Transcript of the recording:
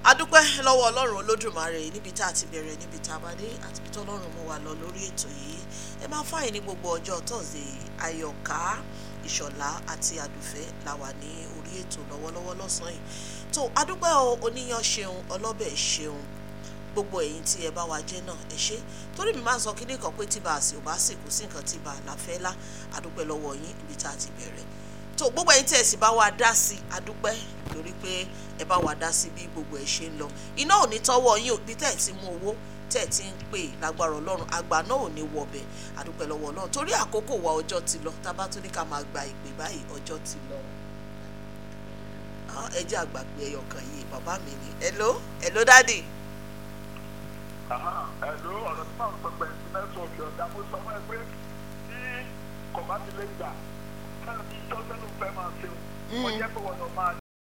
adúpẹ́ lọ́wọ́ ọlọ́run olódùmarè níbi tá a ti bẹ̀rẹ̀ níbi tá a bá dé àti ibi tí ọlọ́run mú wa lọ lórí ètò yìí. Ẹ máa fáyìn ní gbogbo ọjọ́ Thursday. Àyọ̀ká, Ìṣọ̀lá àti Àdùfẹ́ la wà ní orí ètò lọ́wọ́lọ́wọ́ lọ́sàn-án yìí. tó adúpẹ́ oníyan ṣeun, ọlọ́bẹ̀ ṣeun, gbogbo ẹ̀yin tí ẹ bá wa jẹ́ náà ẹ ṣé. Torí mi máa ń sọ kíní kan pé tí bá a sì ò bá sì kú sí nǹkan tí bá a là fẹ́ lá. Adúpẹ́ lọ́wọ́ yín níbi tá a ti bẹ̀rẹ̀. tó gbogbo ẹ̀yin tí ẹ sì bá wa dá sí adúpẹ́ torí pé ẹ bá wa dá sí bí gbogbo ẹ ṣe ń lọ. Iná ò ní tọ́wọ́ yín òbí tẹ̀ tí mú owó tẹ̀ tí ń pè lágbára ọlọ́run, àgbà náà ò ní wọbẹ̀. Adúpẹ́ lọ́wọ́ ọlọ́run torí àkókò wa ọjọ́ ti lọ, tá bá tún ní ká máa gba ìpè báyìí ọjọ́ ti lọ. ẹ jẹ́ àgbàgbé ẹyọkan yìí, bàbá mi ni. hello daddy. Hello, ọ̀rọ̀ tí màá sọ pẹ̀lú nẹ́tíwọ̀kì ọ̀dà mo sọ fún ẹ pé tí kò bá ti lè gbà káàdì ìjọsẹ́ ló fẹ́ máa ṣe wọ́n jẹ́ pé wọ́n lọ máa